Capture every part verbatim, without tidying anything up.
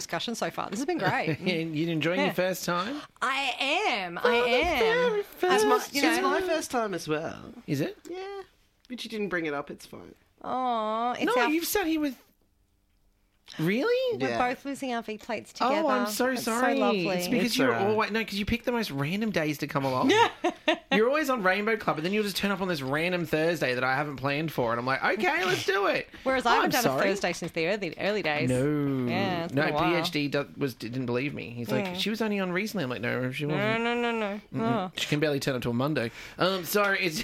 discussion so far. This has been great. You enjoying Yeah. your first time? I am. I am. It's my, you know- it's my first time as well. Is it? Yeah. But you didn't bring it up. It's fine. Oh, it's No, our, you've sat here with... Really? we're Yeah. both losing our V plates together. Oh, I'm so It's sorry. So lovely. It's because It's you're alright. always... No, because you pick the most random days to come along. You're always on Rainbow Club, and then you'll just turn up on this random Thursday that I haven't planned for, and I'm like, okay, let's do it. Whereas Oh, I haven't I'm done sorry. a Thursday since the early early days. No. Yeah, it's no, been a while. PhD do- was, didn't believe me. He's like, she was only on recently. I'm like, no, she No, wasn't. no, no, no. Oh. She can barely turn up to a Monday. Um, sorry, it's...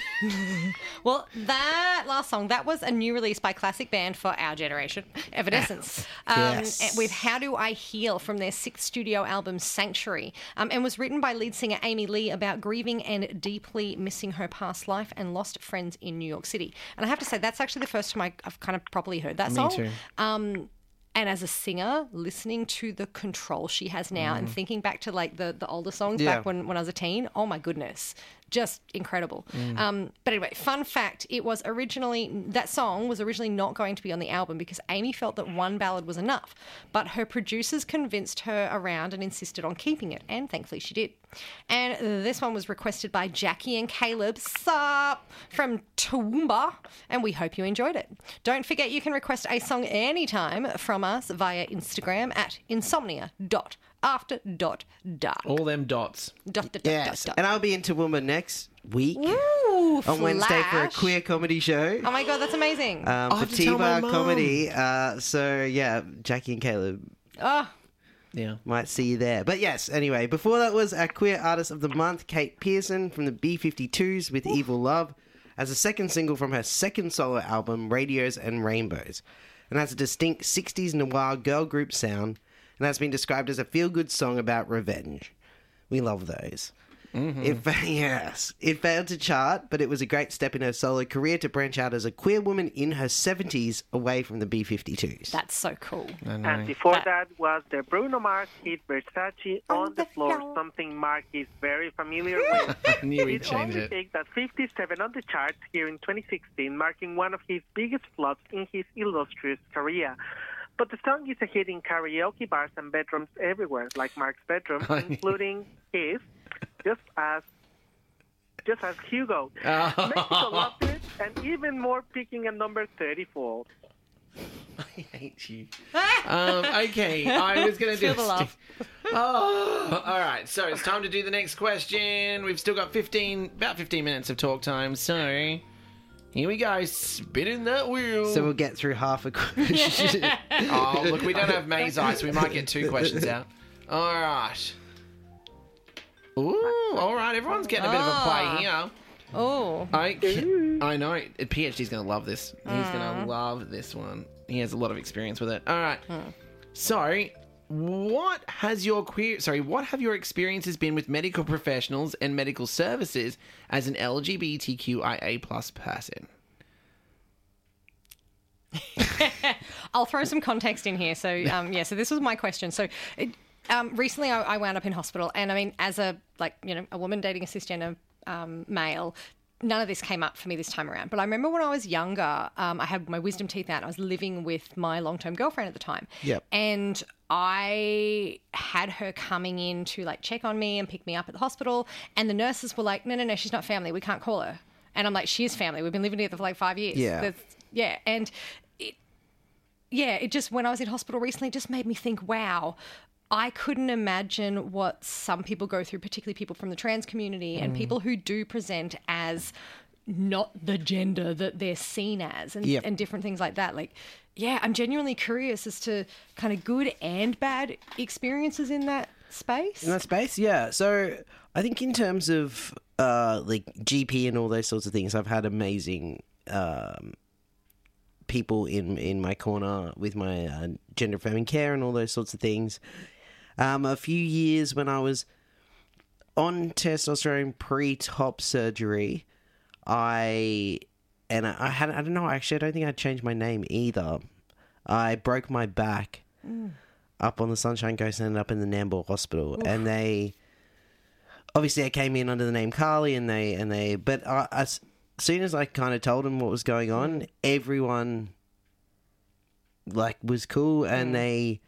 Well, that last song, that was a new release by classic band for our generation, Evanescence, um, Yes. with How Do I Heal from their sixth studio album, Sanctuary, um, and was written by lead singer Amy Lee about grieving and deeply missing her past life and lost friends in New York City. And I have to say, that's actually the first time I, I've kind of properly heard that Me song. too. Um, and as a singer, listening to the control she has now and thinking back to like the, the older songs Yeah. back when, when I was a teen, oh my goodness, just incredible. Um, but anyway, fun fact, it was originally, that song was originally not going to be on the album because Amy felt that one ballad was enough. But her producers convinced her around and insisted on keeping it. And thankfully she did. And this one was requested by Jackie and Caleb Sup from Toowoomba, and we hope you enjoyed it. Don't forget you can request a song anytime from us via Instagram at insomnia dot after dot dark. All them dots. Dot, dot, Yes. dot, dot, And I'll be in Toowoomba next week Ooh, on Wednesday for a Flash. queer comedy show. Oh my god, that's amazing. Um, I'll for have to tell my T-Bar mum. Comedy. Uh, so, yeah, Jackie and Caleb oh, Yeah. might see you there. But yes, anyway, before that was our Queer Artist of the Month, Kate Pearson from the B fifty-twos with Evil Love, as a second single from her second solo album, Radios and Rainbows. And has a distinct sixties noir girl group sound, and has been described as a feel-good song about revenge. We love those. It, fa- yes, it failed to chart, but it was a great step in her solo career to branch out as a queer woman in her seventies away from the B fifty-twos. that's so cool. I know. And before That- that was the Bruno Mars hit Versace on the floor, something Mark is very familiar with. I knew he'd It change only it. peaked at fifty-seven on the charts here in twenty sixteen, marking one of his biggest flops in his illustrious career. But the song is a hit in karaoke bars and bedrooms everywhere, like Mark's bedroom, including his, just as just as Hugo. Mexico loved it, and even more, peaking at number thirty-four. I hate you. um, okay, I was going to do Feel the a love. stick- Oh, all right. So it's time to do the next question. We've still got fifteen, about fifteen minutes of talk time. So here we go. Spinning that wheel. So we'll get through half a question. Oh, look, we don't have Maze Eye, so we might get two questions out. All right. Ooh, all right. Everyone's getting a bit of a play here. Oh, I, I know. PhD's going to love this. He's going to love this one. He has a lot of experience with it. All right. So, what has your queer... Sorry, what have your experiences been with medical professionals and medical services as an L G B T Q I A plus person? I'll throw some context in here. So, um, yeah, so this was my question. So, it, um, recently I, I wound up in hospital, and I mean, as a, like, you know, a woman dating a cisgender um, male, none of this came up for me this time around. But I remember when I was younger, um, I had my wisdom teeth out, and I was living with my long-term girlfriend at the time. Yep. And I had her coming in to, like, check on me and pick me up at the hospital, and the nurses were like, no, no, no, she's not family. We can't call her. And I'm like, she is family. We've been living together for, like, five years. Yeah. That's, yeah, and... Yeah, it just, when I was in hospital recently, it just made me think, wow, I couldn't imagine what some people go through, particularly people from the trans community and people who do present as not the gender that they're seen as and, Yep. and different things like that. Like, yeah, I'm genuinely curious as to kind of good and bad experiences in that space. In that space, yeah. So I think in terms of uh, like G P and all those sorts of things, I've had amazing um, people in in my corner with my uh, gender affirming care and all those sorts of things. Um, a few years when I was on testosterone pre-top surgery, I and I, I had I don't know actually I don't think I changed my name either. I broke my back up on the Sunshine Coast and ended up in the Nambour Hospital, and they obviously I came in under the name Carly, and they and they but I, as soon as I kind of told them what was going on, everyone like was cool, and they